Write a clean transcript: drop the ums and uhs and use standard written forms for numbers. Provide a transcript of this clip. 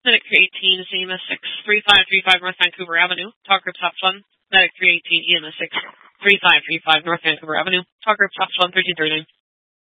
Medic 318 is EMS 63535 North Vancouver Avenue. Talk group Top 1. Medic 318 EMS 63535 North Vancouver Avenue. Talk group Top 1 1339.